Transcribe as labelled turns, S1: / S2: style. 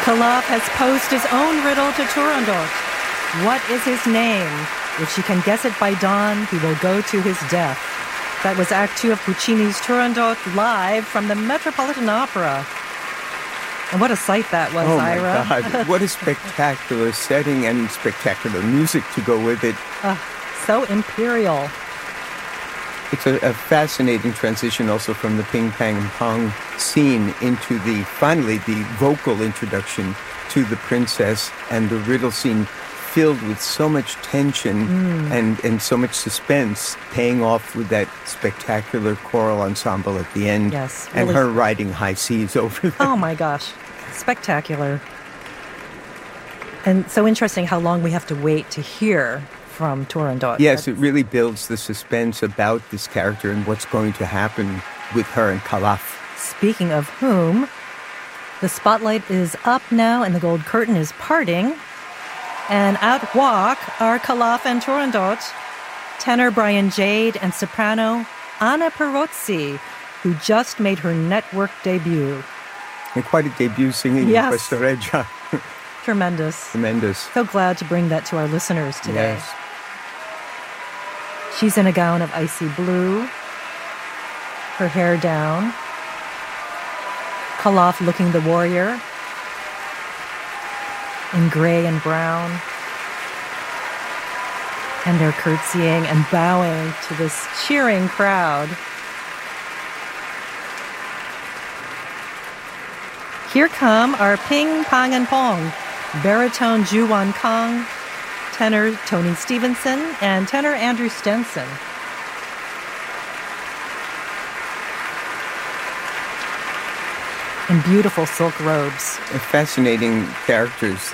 S1: Calaf has posed his own riddle to Turandot. What is his name? If she can guess it by dawn, he will go to his death. That was Act 2 of Puccini's Turandot, live from the Metropolitan Opera. And what a sight that was, Ira.
S2: Oh, my God. What a spectacular setting and spectacular music to go with it.
S1: So imperial.
S2: It's a fascinating transition also from the Ping Pang Pong scene into finally the vocal introduction to the princess and the riddle scene filled with so much tension and so much suspense, paying off with that spectacular choral ensemble at the end.
S1: Yes.
S2: And
S1: really.
S2: her riding high seas over there.
S1: Oh, my gosh. Spectacular. And so interesting how long we have to wait to hear from Turandot.
S2: Yes, it really builds the suspense about this character and what's going to happen with her and Calaf.
S1: Speaking of whom, the spotlight is up now and the gold curtain is parting. And out walk are Calaf and Turandot, tenor Brian Jade and soprano Anna Perozzi, who just made her network debut.
S2: And quite a debut singing in Questa Regia.
S1: Tremendous.
S2: Tremendous.
S1: So glad to bring that to our listeners today.
S2: Yes.
S1: She's in a gown of icy blue, her hair down. Calaf looking the warrior in gray and brown. And they're curtsying and bowing to this cheering crowd. Here come our Ping Pang and Pong, baritone Ju Wan Kang, tenor Tony Stevenson, and tenor Andrew Stenson. In beautiful silk robes.
S2: Fascinating characters.